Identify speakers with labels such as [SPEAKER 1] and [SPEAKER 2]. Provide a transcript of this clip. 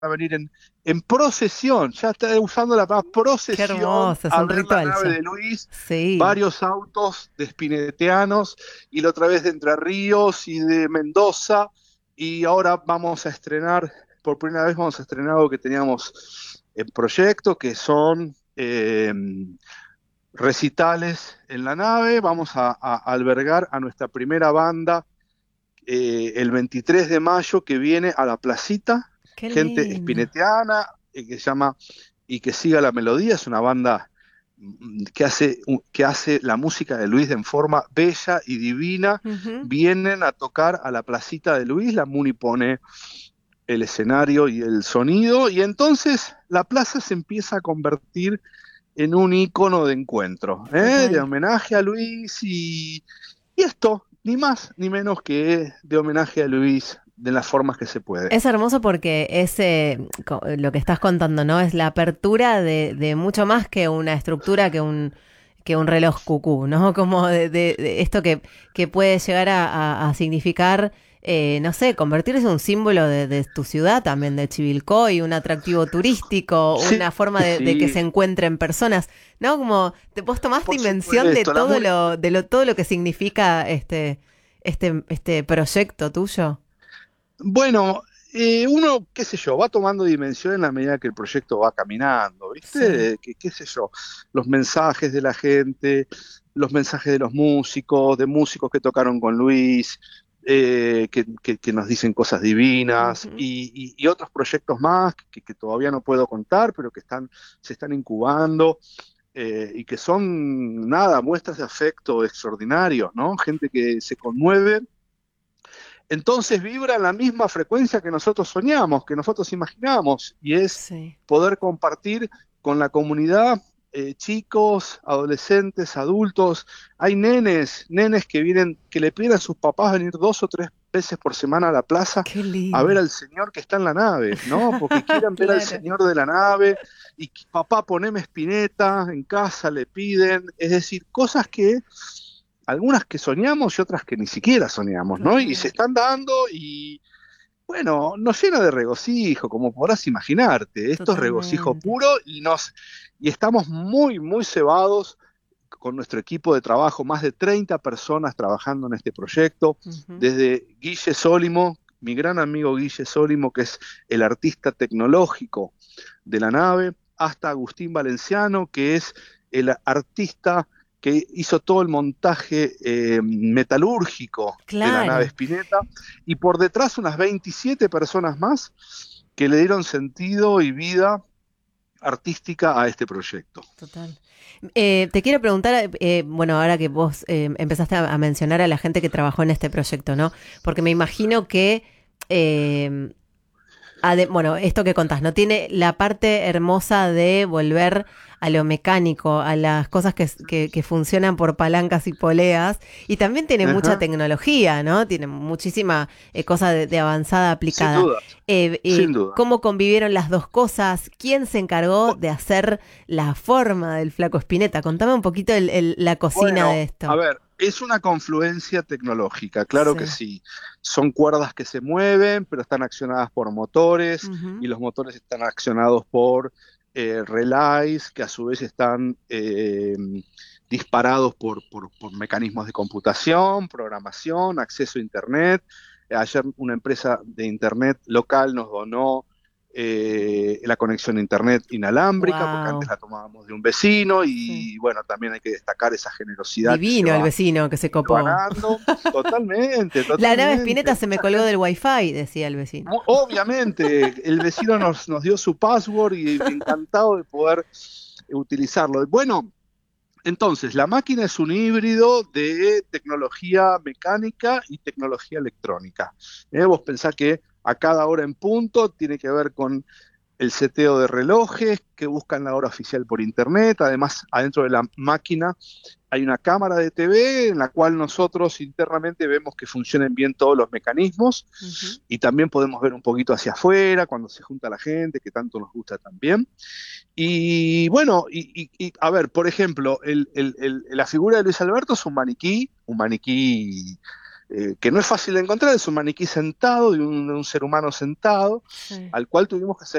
[SPEAKER 1] a venir en procesión, ya está usando la palabra
[SPEAKER 2] Qué
[SPEAKER 1] procesión
[SPEAKER 2] hermoso, es
[SPEAKER 1] a
[SPEAKER 2] un
[SPEAKER 1] ver la
[SPEAKER 2] ritual
[SPEAKER 1] nave
[SPEAKER 2] ya.
[SPEAKER 1] de Luis,
[SPEAKER 2] Sí.
[SPEAKER 1] varios autos de spineteanos y la otra vez de Entre Ríos y de Mendoza y ahora vamos a estrenar, por primera vez vamos a estrenar algo que teníamos en proyecto, que son recitales en la nave, vamos a albergar a nuestra primera banda el 23 de mayo que viene a la placita,
[SPEAKER 2] Qué
[SPEAKER 1] gente
[SPEAKER 2] lindo.
[SPEAKER 1] espineteana, que se llama Y que siga la melodía, es una banda que hace la música de Luis en forma bella y divina,
[SPEAKER 2] Ujú.
[SPEAKER 1] vienen a tocar a la placita de Luis, la Muni pone el escenario y el sonido, y entonces la plaza se empieza a convertir en un icono de encuentro, de
[SPEAKER 2] Total.
[SPEAKER 1] homenaje a Luis y esto, ni más ni menos que de homenaje a Luis de las formas que se puede.
[SPEAKER 2] Es hermoso porque es lo que estás contando, ¿no? Es la apertura de mucho más que una estructura, que un reloj cucú, ¿no? Como de esto que puede llegar a significar, no sé, convertirse en un símbolo de tu ciudad también, de Chivilcoy, un atractivo turístico,
[SPEAKER 1] Sí,
[SPEAKER 2] una forma de que se
[SPEAKER 1] sí,
[SPEAKER 2] encuentren personas, ¿no? Como vos tomás
[SPEAKER 1] por
[SPEAKER 2] dimensión de
[SPEAKER 1] supuesto.
[SPEAKER 2] todo lo que significa este proyecto tuyo.
[SPEAKER 1] Bueno, uno, qué sé yo, va tomando dimensión en la medida que el proyecto va caminando,
[SPEAKER 2] Sí.
[SPEAKER 1] ¿viste? Qué sé yo, los mensajes de la gente, los mensajes de los músicos, de músicos que tocaron con Luis, que nos dicen cosas divinas,
[SPEAKER 2] Ujú.
[SPEAKER 1] y otros proyectos más que todavía no puedo contar, pero que se están incubando. Y que son, nada, muestras de afecto extraordinarios, ¿no? Gente que se conmueve, entonces vibra en la misma frecuencia que nosotros soñamos, que nosotros imaginamos, y es
[SPEAKER 2] Sí.
[SPEAKER 1] poder compartir con la comunidad, chicos, adolescentes, adultos. Hay nenes que vienen, que le piden a sus papás venir 2 o 3 veces por semana a la plaza
[SPEAKER 2] Qué
[SPEAKER 1] a ver
[SPEAKER 2] lindo.
[SPEAKER 1] al señor que está en la nave, ¿no? Porque quieren ver al
[SPEAKER 2] Claro.
[SPEAKER 1] señor de la nave y papá, poneme Spinetta en casa, le piden, es decir, cosas que algunas que soñamos y otras que ni siquiera soñamos, ¿no? Y se
[SPEAKER 2] Total.
[SPEAKER 1] están dando y, bueno, nos llena de regocijo, como podrás imaginarte. Esto es regocijo
[SPEAKER 2] Totalmente.
[SPEAKER 1] puro y estamos muy, muy cebados con nuestro equipo de trabajo, más de 30 personas trabajando en este proyecto,
[SPEAKER 2] Ujú.
[SPEAKER 1] desde Guille Sólimo, mi gran amigo Guille Sólimo, que es el artista tecnológico de la nave, hasta Agustín Valenciano, que es el artista que hizo todo el montaje metalúrgico de la nave
[SPEAKER 2] Claro.
[SPEAKER 1] Spinetta, y por detrás unas 27 personas más que le dieron sentido y vida artística a este proyecto.
[SPEAKER 2] Total. Te quiero preguntar, bueno, ahora que vos empezaste a mencionar a la gente que trabajó en este proyecto, ¿no? Porque me imagino que eh, bueno, esto que contás, ¿no? Tiene la parte hermosa de volver a lo mecánico, a las cosas que funcionan por palancas y poleas, y también tiene mucha
[SPEAKER 1] Ajá.
[SPEAKER 2] tecnología, ¿no? Tiene muchísima cosa de avanzada
[SPEAKER 1] Sin
[SPEAKER 2] aplicada.
[SPEAKER 1] duda, sin duda.
[SPEAKER 2] ¿Cómo convivieron las dos cosas? ¿Quién se encargó de hacer la forma del Flaco Espineta? Contame un poquito la cocina
[SPEAKER 1] Bueno,
[SPEAKER 2] de
[SPEAKER 1] a
[SPEAKER 2] esto.
[SPEAKER 1] ver, es una confluencia tecnológica, claro que
[SPEAKER 2] Sí.
[SPEAKER 1] sí. Son cuerdas que se mueven, pero están accionadas por motores
[SPEAKER 2] Ujú.
[SPEAKER 1] y los motores están accionados por relays que a su vez están disparados por mecanismos de computación, programación, acceso a Internet. Ayer una empresa de Internet local nos donó la conexión a Internet inalámbrica, porque antes
[SPEAKER 2] Wow.
[SPEAKER 1] la tomábamos de un vecino
[SPEAKER 2] Sí.
[SPEAKER 1] y bueno, también hay que destacar esa generosidad
[SPEAKER 2] Divino el vecino que se
[SPEAKER 1] que se va
[SPEAKER 2] copó.
[SPEAKER 1] ganando. Totalmente,
[SPEAKER 2] La nave
[SPEAKER 1] totalmente.
[SPEAKER 2] Spinetta se me
[SPEAKER 1] Mucha
[SPEAKER 2] colgó
[SPEAKER 1] gente,
[SPEAKER 2] del wifi, decía el vecino.
[SPEAKER 1] obviamente, el vecino nos dio su password y encantado de poder utilizarlo. Bueno, entonces, la máquina es un híbrido de tecnología mecánica y tecnología electrónica. Vos pensás que a cada hora en punto tiene que ver con el seteo de relojes que buscan la hora oficial por internet. Además, adentro de la máquina hay una cámara de TV en la cual nosotros internamente vemos que funcionen bien todos los mecanismos
[SPEAKER 2] Ujú.
[SPEAKER 1] y también podemos ver un poquito hacia afuera cuando se junta la gente, que tanto nos gusta también. Y bueno, a ver, por ejemplo, la figura de Luis Alberto es un maniquí que no es fácil de encontrar, es un maniquí sentado, de un ser humano sentado,
[SPEAKER 2] Sí.
[SPEAKER 1] al cual tuvimos que hacer